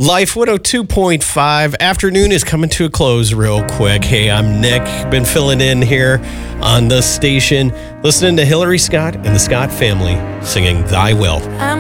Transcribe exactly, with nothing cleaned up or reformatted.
Life one oh two point five. Afternoon is coming to a close real quick. Hey, I'm Nick. Been filling in here on the station, listening to Hillary Scott and the Scott family singing Thy Will. I'm